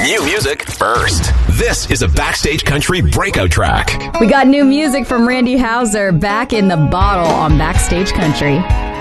New music first. This is a Backstage Country breakout track. We got new music from Randy Houser back in the bottle on Backstage Country.